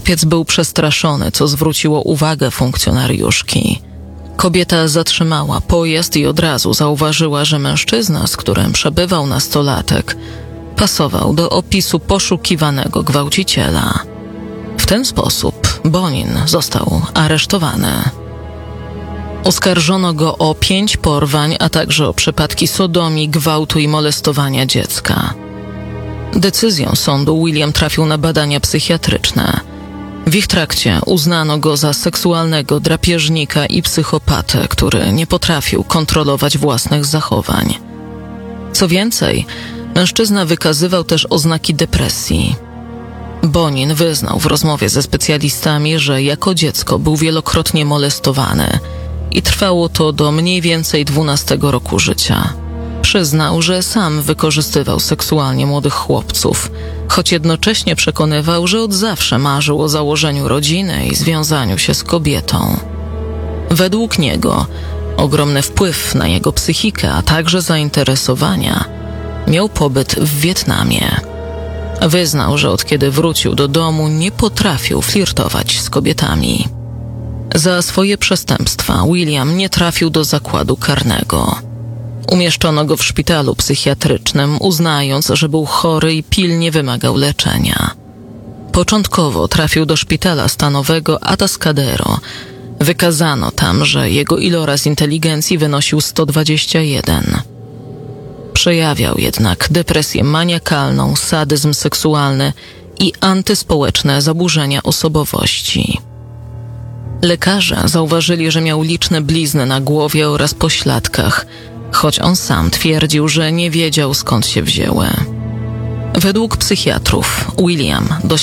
Chłopiec był przestraszony, co zwróciło uwagę funkcjonariuszki. Kobieta zatrzymała pojazd i od razu zauważyła, że mężczyzna, z którym przebywał nastolatek, pasował do opisu poszukiwanego gwałciciela. W ten sposób Bonin został aresztowany. Oskarżono go o 5 porwań, a także o przypadki sodomii, gwałtu i molestowania dziecka. Decyzją sądu William trafił na badania psychiatryczne. W ich trakcie uznano go za seksualnego drapieżnika i psychopatę, który nie potrafił kontrolować własnych zachowań. Co więcej, mężczyzna wykazywał też oznaki depresji. Bonin wyznał w rozmowie ze specjalistami, że jako dziecko był wielokrotnie molestowany i trwało to do mniej więcej 12 roku życia. Przyznał, że sam wykorzystywał seksualnie młodych chłopców, choć jednocześnie przekonywał, że od zawsze marzył o założeniu rodziny i związaniu się z kobietą. Według niego ogromny wpływ na jego psychikę, a także zainteresowania miał pobyt w Wietnamie. Wyznał, że od kiedy wrócił do domu, nie potrafił flirtować z kobietami. Za swoje przestępstwa William nie trafił do zakładu karnego. Umieszczono go w szpitalu psychiatrycznym, uznając, że był chory i pilnie wymagał leczenia. Początkowo trafił do szpitala stanowego Atascadero. Wykazano tam, że jego iloraz inteligencji wynosił 121. Przejawiał jednak depresję maniakalną, sadyzm seksualny i antyspołeczne zaburzenia osobowości. Lekarze zauważyli, że miał liczne blizny na głowie oraz pośladkach, choć on sam twierdził, że nie wiedział, skąd się wzięły. Według psychiatrów William